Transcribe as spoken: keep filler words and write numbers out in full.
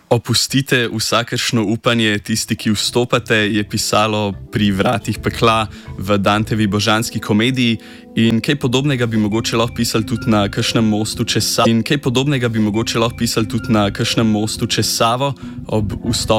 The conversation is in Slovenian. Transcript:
Opustite vsakršno upanje, tisti, ki vstopate, je pisalo pri vratih pekla v Dantevi božanski komediji in kaj podobnega bi mogoče lahko pisali tudi na kakšnem mostu čez Savo. In kaj podobnega bi mogoče lahko pisali tudi na kakšnem mostu čez Savo ob vstopu.